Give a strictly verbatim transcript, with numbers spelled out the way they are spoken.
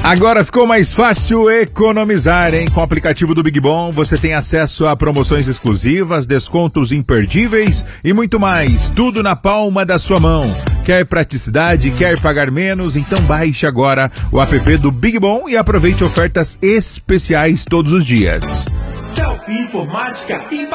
Agora ficou mais fácil economizar, hein? Com o aplicativo do Big Bom, você tem acesso a promoções exclusivas, descontos imperdíveis e muito mais. Tudo na palma da sua mão. Quer praticidade, quer pagar menos? Então baixe agora o app do Big Bom e aproveite ofertas especiais todos os dias. Selfie Informática e